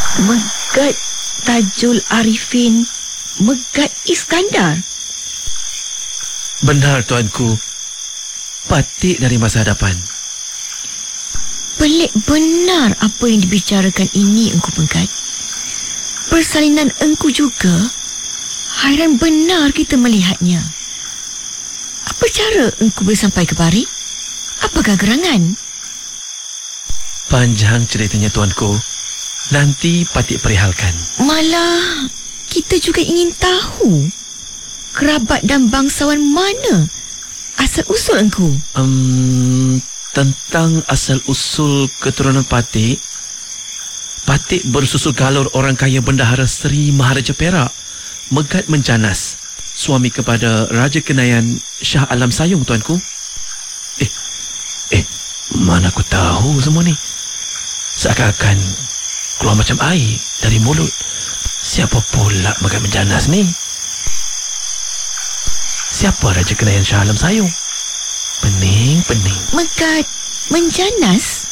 Megat Tajul Arifin, Megat Iskandar. Benar, tuanku. Patik dari masa hadapan. Pelik benar apa yang dibicarakan ini, Engku Megat. Persalinan engku juga. Hairan benar kita melihatnya. Apa cara engku boleh sampai ke Bari? Apakah gerangan? Panjang ceritanya, tuanku. Nanti Patik perihalkan. Malah kita juga ingin tahu kerabat dan bangsawan mana asal-usul engku. Tentang asal-usul keturunan Patik, Patik bersusul galur orang kaya Bendahara Seri Maharaja Perak, Megat Menjanas, suami kepada Raja Kenayan Shah Alam Sayung, tuanku. Mana aku tahu semua ni. Seakan-akan keluar macam air dari mulut. Siapa pula Megat Menjanas ni? Siapa Raja Kenayan Shah Alam Sayung? Pening. Megat Menjanas?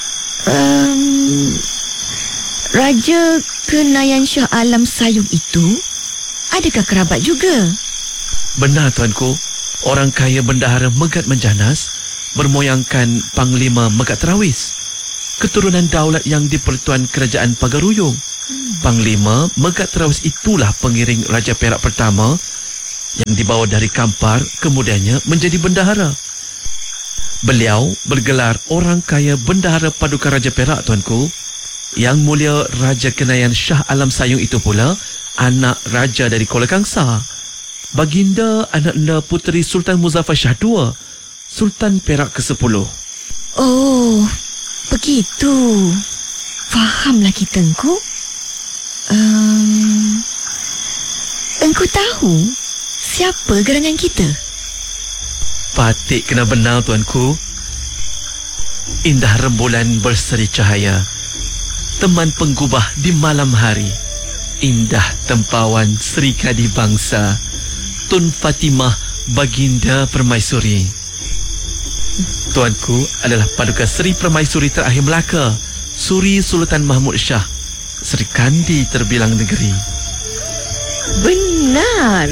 Raja Kenayan Shah Alam Sayung itu adakah kerabat juga? Benar, tuanku. Orang kaya Bendahara Megat Menjanas bermoyangkan Panglima Megat Terawis, keturunan daulat yang di-Pertuan Kerajaan Pagaruyung. Panglima Megat Terawis itulah pengiring Raja Perak pertama yang dibawa dari Kampar, kemudiannya menjadi bendahara. Beliau bergelar orang kaya Bendahara Paduka Raja Perak, tuanku. Yang mulia Raja Kenayan Shah Alam Sayung itu pula anak raja dari Kuala Kangsar. Baginda anak-anda puteri Sultan Muzaffar Shah II, Sultan Perak ke-10. Oh, begitu. Fahamlah kita, engku. Engku tahu siapa gerangan kita? Patik kena benar, tuanku. Indah rembulan berseri cahaya, teman penggubah di malam hari. Indah tempawan Sri Kadi Bangsa, Tun Fatimah Baginda Permaisuri. Tuanku adalah Paduka Seri Permaisuri terakhir Melaka, Suri Sultan Mahmud Shah, Sri Kandi terbilang negeri. Benar.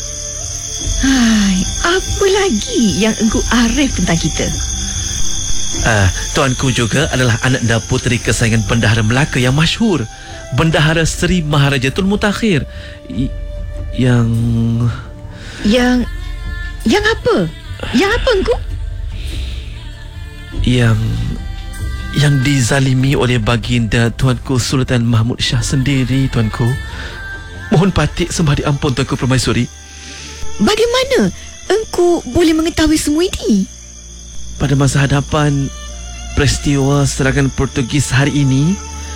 Hai, apa lagi yang engku arif tentang kita? Tuanku juga adalah anak puteri kesayangan Bendahara Melaka yang masyhur, Bendahara Seri Maharaja Tun Mutakhir. Yang apa? Yang apa, engku? Yang dizalimi oleh baginda Tuanku Sultan Mahmud Shah sendiri, tuanku. Mohon Patik sembah diampun, Tuanku Permaisuri. Bagaimana engku boleh mengetahui semua ini? Pada masa hadapan peristiwa serangan Portugis hari ini,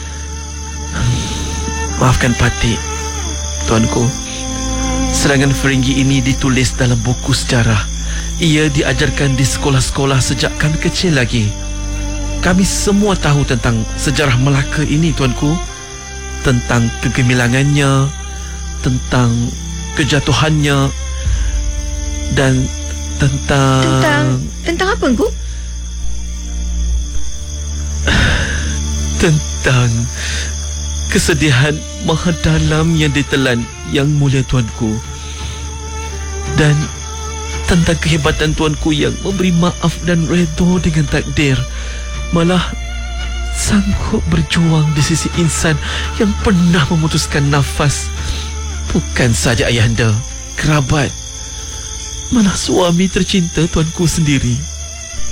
maafkan Patik, tuanku. Serangan Feringgi ini ditulis dalam buku sejarah. Ia diajarkan di sekolah-sekolah sejak kami kecil lagi. Kami semua tahu tentang sejarah Melaka ini, tuanku. Tentang kegemilangannya, tentang kejatuhannya, dan Tentang apa, engku? Tentang kesedihan maha dalam yang ditelan Yang Mulia Tuanku, dan tentang kehebatan Tuanku yang memberi maaf dan redha dengan takdir, malah sanggup berjuang di sisi insan yang pernah memutuskan nafas. Bukan saja ayahanda, kerabat, malah suami tercinta Tuanku sendiri.